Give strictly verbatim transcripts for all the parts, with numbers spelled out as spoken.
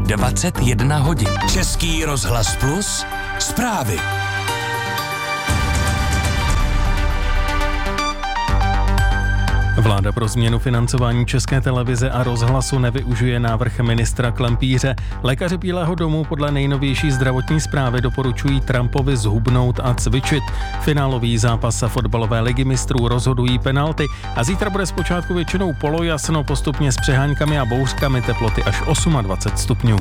dvacet jedna hodin. Český rozhlas Plus, zprávy. Vláda pro změnu financování České televize a rozhlasu nevyužije návrh ministra Klempíře. Lékaři Bílého domu podle nejnovější zdravotní zprávy doporučují Trumpovi zhubnout a cvičit. Finálový zápas fotbalové ligy mistrů rozhodují penalty a zítra bude zpočátku většinou polojasno, postupně s přeháňkami a bouřkami, teploty až dvacet osm stupňů.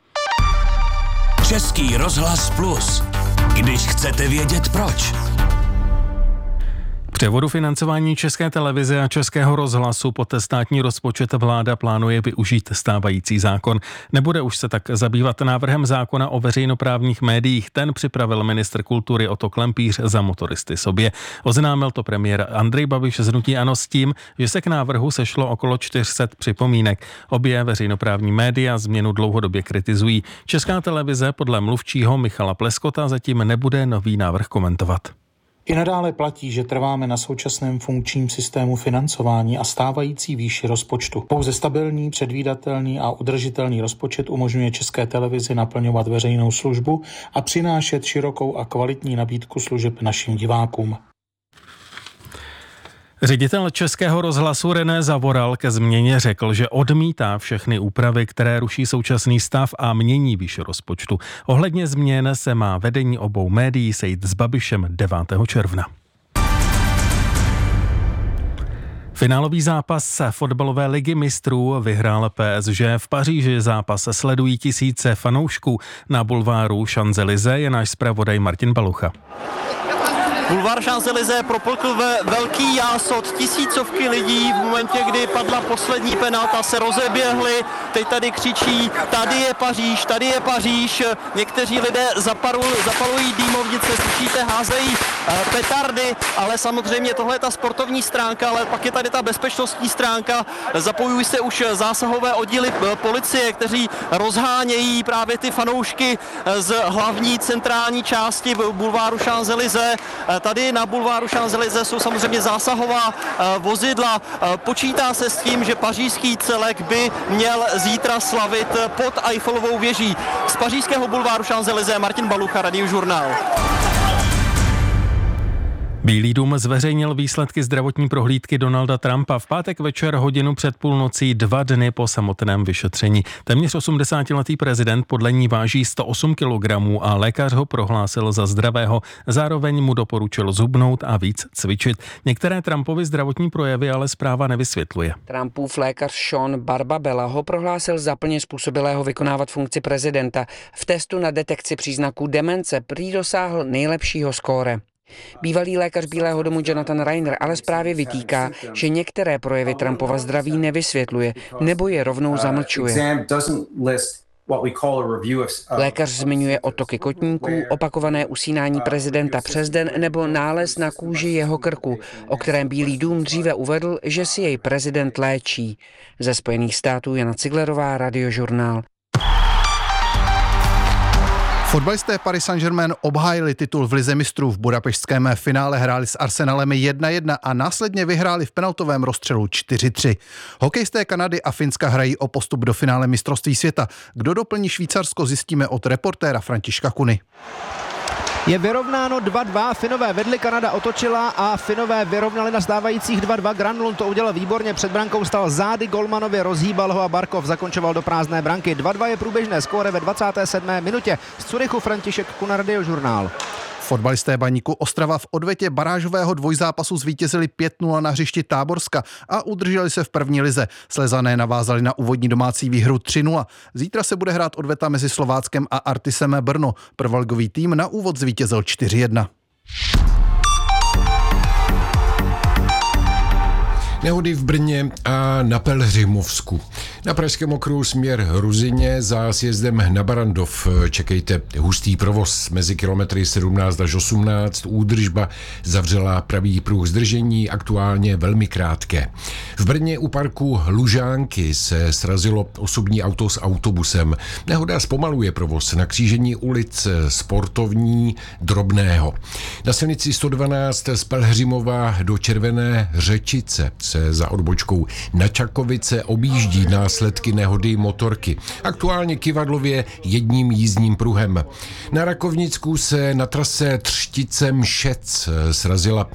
Český rozhlas Plus. Když chcete vědět proč. Převodu financování České televize a Českého rozhlasu pod státní rozpočet vláda plánuje využít stávající zákon. Nebude už se tak zabývat návrhem zákona o veřejnoprávních médiích. Ten připravil ministr kultury Otto Klempíř za Motoristy sobě. Oznámil to premiér Andrej Babiš z hnutí ANO s tím, že se k návrhu sešlo okolo čtyři sta připomínek. Obě veřejnoprávní média změnu dlouhodobě kritizují. Česká televize podle mluvčího Michala Pleskota zatím nebude nový návrh komentovat. I nadále platí, že trváme na současném funkčním systému financování a stávající výši rozpočtu. Pouze stabilní, předvídatelný a udržitelný rozpočet umožňuje České televizi naplňovat veřejnou službu a přinášet širokou a kvalitní nabídku služeb našim divákům. Ředitel Českého rozhlasu René Zavoral ke změně řekl, že odmítá všechny úpravy, které ruší současný stav a mění výši rozpočtu. Ohledně změn se má vedení obou médií sejít s Babišem devátého června. Finálový zápas fotbalové ligy mistrů vyhrál P S G v Paříži. Zápas sledují tisíce fanoušků. Na bulváru Champs-Élysées je náš zpravodaj Martin Balucha. Bulvár Champs-Élysées propukl ve velký jásot, tisícovky lidí v momentě, kdy padla poslední penalta, se rozeběhli, teď tady křičí, tady je Paříž, tady je Paříž, někteří lidé zapalují, zapalují dýmovnice, slyšíte, házejí petardy, ale samozřejmě tohle je ta sportovní stránka, ale pak je tady ta bezpečnostní stránka, zapojují se už zásahové oddíly policie, kteří rozhánějí právě ty fanoušky z hlavní centrální části bulváru Champs-Élysées. Tady na bulváru Champs-Élysées jsou samozřejmě zásahová vozidla. Počítá se s tím, že pařížský celek by měl zítra slavit pod Eiffelovou věží. Z pařížského bulváru Champs-Élysées Martin Balucha, Radiožurnál. Bílý dům zveřejnil výsledky zdravotní prohlídky Donalda Trumpa v pátek večer hodinu před půlnocí, dva dny po samotném vyšetření. Téměř osmdesátiletý prezident podle ní váží sto osm kilogramů a lékař ho prohlásil za zdravého. Zároveň mu doporučil zhubnout a víc cvičit. Některé Trumpovy zdravotní projevy ale zpráva nevysvětluje. Trumpův lékař Sean Barbabella ho prohlásil za plně způsobilého vykonávat funkci prezidenta. V testu na detekci příznaků demence prý dosáhl nejlepšího skóre. Bývalý lékař Bílého domu Jonathan Reiner ale zprávě vytýká, že některé projevy Trumpova zdraví nevysvětluje nebo je rovnou zamlčuje. Lékař zmiňuje otoky kotníků, opakované usínání prezidenta přes den nebo nález na kůži jeho krku, o kterém Bílý dům dříve uvedl, že si jej prezident léčí. Ze Spojených států Jana Ciglerová, Radiožurnál. Fotbalisté Paris Saint-Germain obhájili titul v lize mistrů. V budapešťském finále hráli s Arsenalem jedna jedna a následně vyhráli v penaltovém rozstřelu čtyři tři. Hokejisté Kanady a Finska hrají o postup do finále mistrovství světa. Kdo doplní Švýcarsko, zjistíme od reportéra Františka Kuny. Je vyrovnáno dva dva, Finové vedli, Kanada otočila a Finové vyrovnali na stávajících dva dva. Granlund to udělal výborně, před brankou stal zády golmanovi, rozhýbal ho a Barkov zakončoval do prázdné branky. dva dva je průběžné skóre ve dvacáté sedmé minutě. Z Curychu František Kuna, Radiožurnál. Fotbalisté Baníku Ostrava v odvetě barážového dvojzápasu zvítězili pět nula na hřišti Táborska a udrželi se v první lize. Slezané navázali na úvodní domácí výhru tři nula. Zítra se bude hrát odveta mezi Slováckem a Artisem Brno. Prvoligový tým na úvod zvítězil čtyři jedna. Nehody v Brně a na Pelhřimovsku. Na pražském okruhu směr Ruzyně za sjezdem na Barandov čekejte hustý provoz mezi kilometry sedmnáct až osmnáct. Údržba zavřela pravý pruh zdržení, aktuálně velmi krátké. V Brně u parku Lužánky se srazilo osobní auto s autobusem. Nehoda zpomaluje provoz na křížení ulic Sportovní Drobného. Na silnici sto dvanáct z Pelhřimova do Červené Řečice se za odbočkou na Čakovice objíždí na následky nehody motorky. Aktuálně kyvadlově jedním jízdním pruhem. Na Rakovnicku se na trase Třtice Mšec srazila